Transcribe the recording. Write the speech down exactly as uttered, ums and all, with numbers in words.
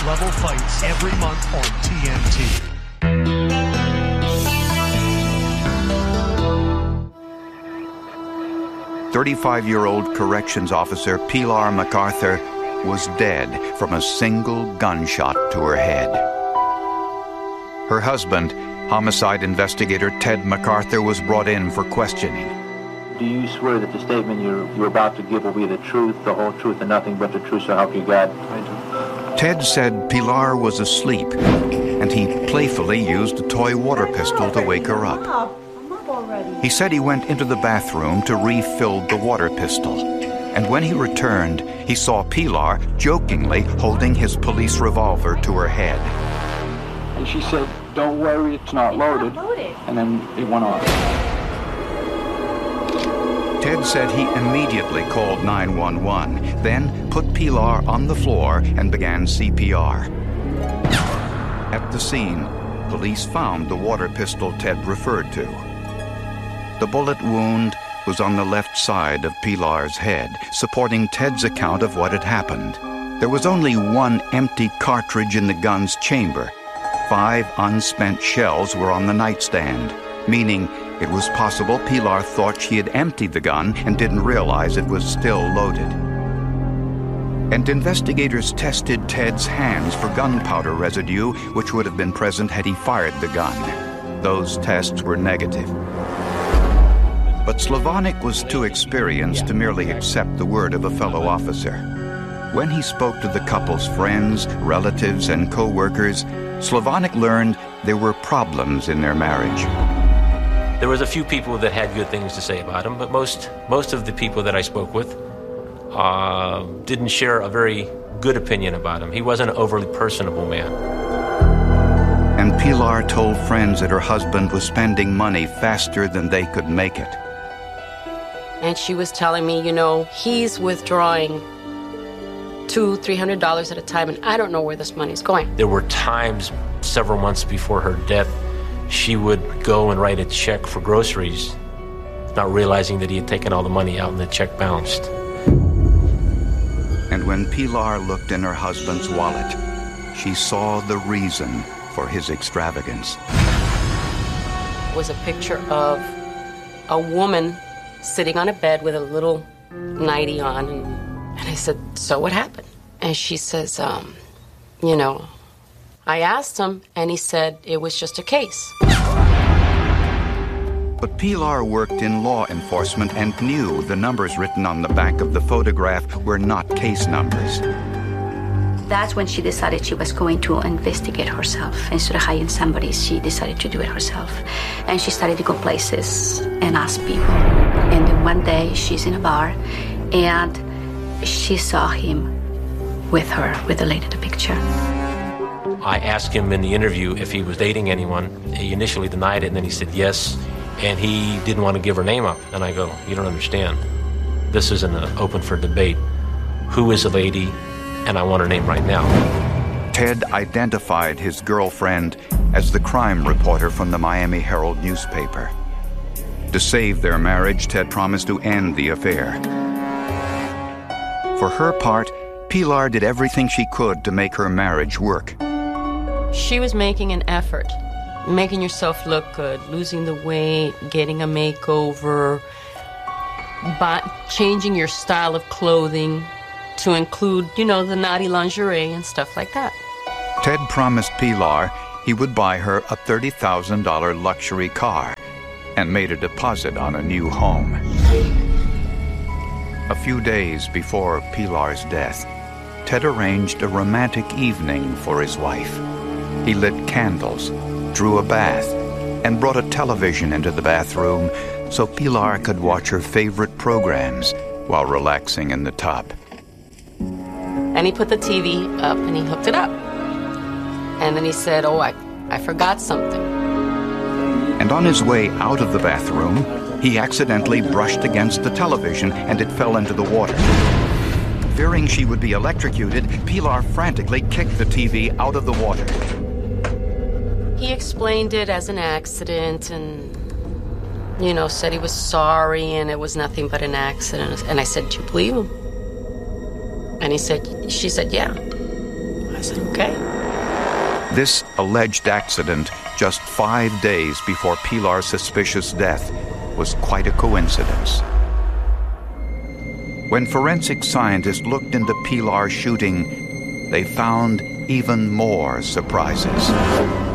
next-level fights every month on T N T. thirty-five-year-old corrections officer Pilar MacArthur was dead from a single gunshot to her head. Her husband, homicide investigator Ted MacArthur, was brought in for questioning. Do you swear that the statement you're, you're about to give will be the truth, the whole truth, and nothing but the truth, so help you God? I do. Ted said Pilar was asleep, and he playfully used a toy water pistol to wake her up. He said he went into the bathroom to refill the water pistol, and when he returned, he saw Pilar jokingly holding his police revolver to her head. And she said, "Don't worry, it's not loaded." And then it went off. Ted said he immediately called nine one one, then put Pilar on the floor and began C P R. At the scene, police found the water pistol Ted referred to. The bullet wound was on the left side of Pilar's head, supporting Ted's account of what had happened. There was only one empty cartridge in the gun's chamber. Five unspent shells were on the nightstand, meaning it was possible Pilar thought she had emptied the gun and didn't realize it was still loaded. And investigators tested Ted's hands for gunpowder residue, which would have been present had he fired the gun. Those tests were negative. But Slovanik was too experienced to merely accept the word of a fellow officer. When he spoke to the couple's friends, relatives, and co-workers, Slovanik learned there were problems in their marriage. There was a few people that had good things to say about him, but most most of the people that I spoke with uh, didn't share a very good opinion about him. He wasn't an overly personable man. And Pilar told friends that her husband was spending money faster than they could make it. And she was telling me, you know, he's withdrawing two, three hundred dollars at a time, and I don't know where this money's going. There were times, several months before her death, she would go and write a check for groceries, not realizing that he had taken all the money out and the check bounced. And when Pilar looked in her husband's wallet, she saw the reason for his extravagance. It was a picture of a woman sitting on a bed with a little nightie on, and, and I said, "So what happened?" And she says, um, you know, I asked him, and he said it was just a case. But Pilar worked in law enforcement and knew the numbers written on the back of the photograph were not case numbers. That's when she decided she was going to investigate herself. Instead of hiring somebody, she decided to do it herself. And she started to go places and ask people. And then one day, she's in a bar, and she saw him with her, with the lady in the picture. I asked him in the interview if he was dating anyone. He initially denied it, and then he said yes, and he didn't want to give her name up. And I go, "You don't understand. This isn't uh, open for debate. Who is the lady? And I want her name right now." Ted identified his girlfriend as the crime reporter from the Miami Herald newspaper. To save their marriage, Ted promised to end the affair. For her part, Pilar did everything she could to make her marriage work. She was making an effort, making yourself look good, losing the weight, getting a makeover, but changing your style of clothing to include, you know, the naughty lingerie and stuff like that. Ted promised Pilar he would buy her a thirty thousand dollars luxury car and made a deposit on a new home. A few days before Pilar's death, Ted arranged a romantic evening for his wife. He lit candles, drew a bath, and brought a television into the bathroom so Pilar could watch her favorite programs while relaxing in the tub. And he put the T V up and he hooked it up. And then he said, "Oh, I, I forgot something." And on his way out of the bathroom, he accidentally brushed against the television and it fell into the water. Fearing she would be electrocuted, Pilar frantically kicked the T V out of the water. He explained it as an accident and, you know, said he was sorry and it was nothing but an accident. And I said, "Do you believe him?" And he said, she said, "Yeah." I said, okay. This alleged accident, just five days before Pilar's suspicious death, was quite a coincidence. When forensic scientists looked into Pilar's shooting, they found even more surprises.